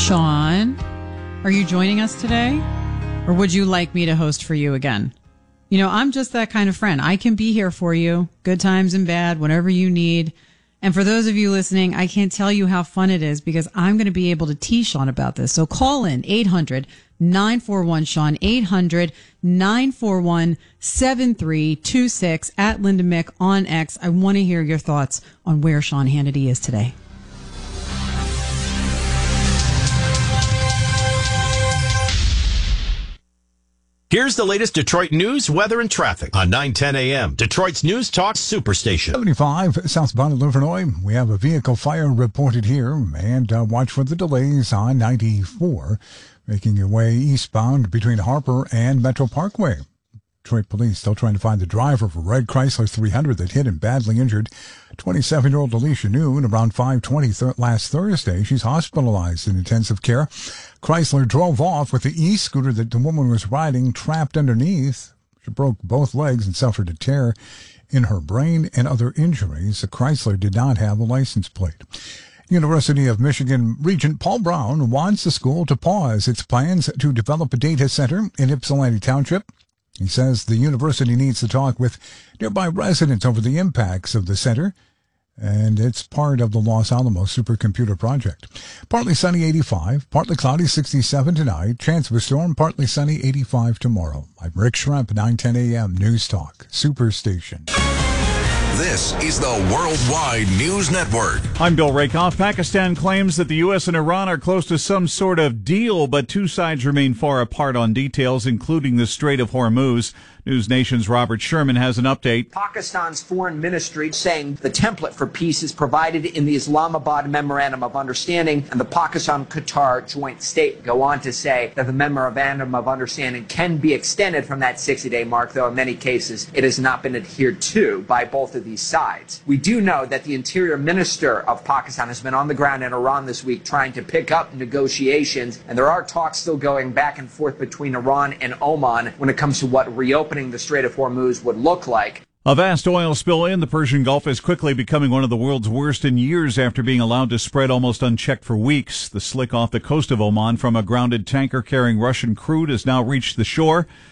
Sean, are you joining us today? Or would you like me to host for you again? You know, I'm just that kind of friend. I can be here for you, good times and bad, whatever you need. And for those of you listening, I can't tell you how fun it is because I'm going to be able to tease Sean about this. So call in 800-941-SEAN, 800-941-7326 at Linda Mick on X. I want to hear your thoughts on where Sean Hannity is today. Here's the latest Detroit news, weather, and traffic on 9:10 a.m. Detroit's News Talk Superstation. 75 southbound Livernois. We have a vehicle fire reported here, and watch for the delays on 94, making your way eastbound between Harper and Metro Parkway. Detroit police still trying to find the driver of a red Chrysler 300 that hit and badly injured 27-year-old Alicia Noon around 5:20 last Thursday. She's hospitalized in intensive care. Chrysler drove off with the e-scooter that the woman was riding trapped underneath. She broke both legs and suffered a tear in her brain and other injuries. The Chrysler did not have a license plate. University of Michigan Regent Paul Brown wants the school to pause its plans to develop a data center in Ypsilanti Township. He says the university needs to talk with nearby residents over the impacts of the center, and it's part of the Los Alamos supercomputer project. Partly sunny 85, partly cloudy 67 tonight, chance of a storm, partly sunny 85 tomorrow. I'm Rick Schremp, 9:10 a.m. News Talk Superstation. This is the Worldwide News Network. I'm Bill Rakoff. Pakistan claims that the U.S. and Iran are close to some sort of deal, but two sides remain far apart on details, including the Strait of Hormuz. News Nation's Robert Sherman has an update. Pakistan's foreign ministry saying the template for peace is provided in the Islamabad Memorandum of Understanding and the Pakistan-Qatar joint statement. Go on to say that the Memorandum of Understanding can be extended from that 60-day mark, though in many cases it has not been adhered to by both of these sides. We do know that the Interior Minister of Pakistan has been on the ground in Iran this week trying to pick up negotiations, and there are talks still going back and forth between Iran and Oman when it comes to what reopening the Strait of Hormuz would look like. A vast oil spill in the Persian Gulf is quickly becoming one of the world's worst in years after being allowed to spread almost unchecked for weeks. The slick off the coast of Oman from a grounded tanker carrying Russian crude has now reached the shore.